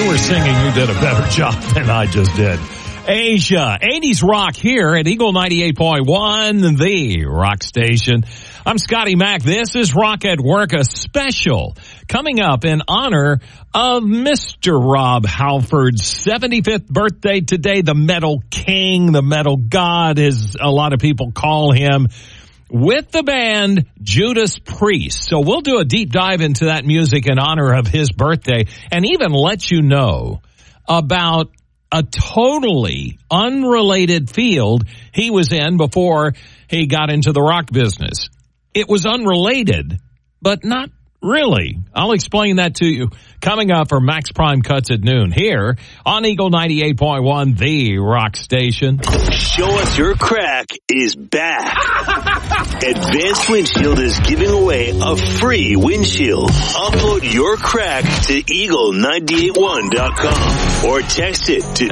you were singing, you did a better job than I just did. Asia, 80s rock here at Eagle 98.1, the rock station. I'm Scotty Mac. This is Rock at Work, a special coming up in honor of Mr. Rob Halford's 75th birthday today. The metal king, the metal god, as a lot of people call him, with the band Judas Priest. So we'll do a deep dive into that music in honor of his birthday and even let you know about a totally unrelated field he was in before he got into the rock business. It was unrelated, but not really. I'll explain that to you coming up for Max Prime Cuts at noon here on Eagle 98.1, the rock station. Show Us Your Crack is back. Advanced Windshield is giving away a free windshield. Upload your crack to eagle981.com or text it to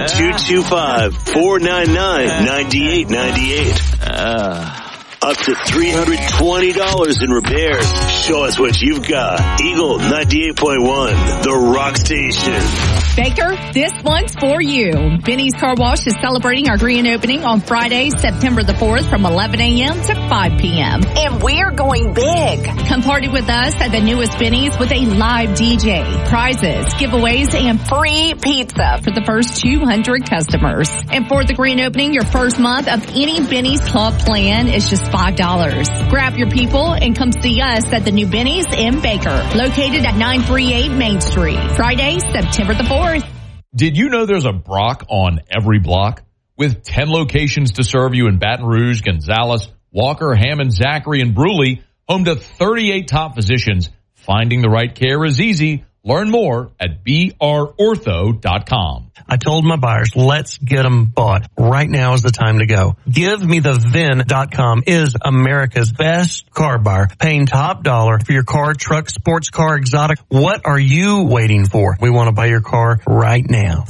225-499-9898. Up to $320 in repairs. Show us what you've got. Eagle 98.1, the rock station. Baker, this one's for you. Benny's Car Wash is celebrating our grand opening on Friday, September the 4th from 11 a.m. to 5 p.m. And we're going big. Come party with us at the newest Benny's with a live DJ, prizes, giveaways, and free pizza for the first 200 customers. And for the grand opening, your first month of any Benny's Club plan is just $5. Grab your people and come see us at the new Benny's in Baker, located at 938 Main Street. Friday, September the 4th. Did you know there's a Brock on every block? With 10 locations to serve you in Baton Rouge, Gonzales, Walker, Hammond, Zachary, and Bruley, home to 38 top physicians. Finding the right care is easy. Learn more at brortho.com. I told my buyers, let's get them bought. Right now is the time to go. GiveMeTheVin.com is America's best car buyer, paying top dollar for your car, truck, sports car, exotic. What are you waiting for? We want to buy your car right now.